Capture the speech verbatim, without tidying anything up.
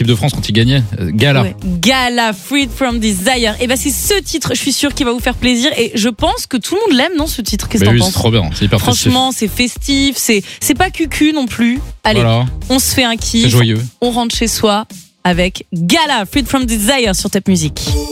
l'équipe de France quand ils gagnaient. Euh, Gala. Ouais. Gala, Freed from Desire. Et bah c'est ce titre, je suis sûre qu'il va vous faire plaisir. Et je pense que tout le monde l'aime, non, ce titre? Qu'est-ce que Mais t'en oui, c'est penses? trop bien. C'est hyper festif. Franchement, c'est festif, c'est, c'est pas cucu non plus. Allez, Voilà. on se fait un kiff. C'est joyeux. On rentre chez soi avec Gala, Freed from Desire sur Top Music.